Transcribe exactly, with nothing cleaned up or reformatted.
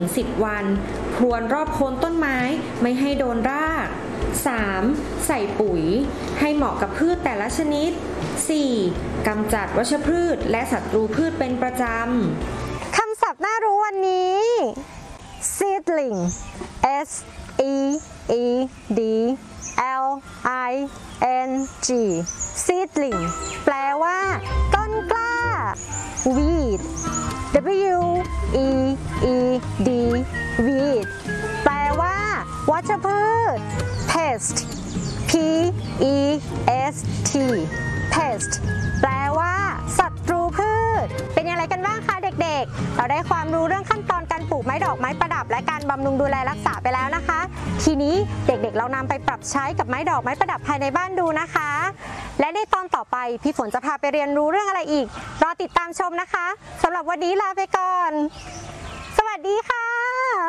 สิบวันพรวนรอบโคนต้นไม้ไม่ให้โดนราก สาม ใส่ปุ๋ยให้เหมาะกับพืชแต่ละชนิด สี่ กำจัดวัชพืชและศัตรูพืชเป็นประจำคำศัพท์น่ารู้วันนี้ seedling S E E D L I N G seedling แปลว่าต้นกล้า weed W E E D weed แปลว่าวัชพืช pest P E S T pest แปลว่าศัตรูพืชเป็นอย่างไรกันบ้างคะเด็กๆเราได้ความรู้เรื่องขั้นตอนการปลูกไม้ดอกไม้ประดับและการบำรุงดูแลรักษาไปแล้วนะคะทีนี้เด็กๆเรานำไปปรับใช้กับไม้ดอกไม้ประดับภายในบ้านดูนะคะและในตอนต่อไปพี่ฝนจะพาไปเรียนรู้เรื่องอะไรอีกรอติดตามชมนะคะสำหรับวันนี้ลาไปก่อนสวัสดีค่ะ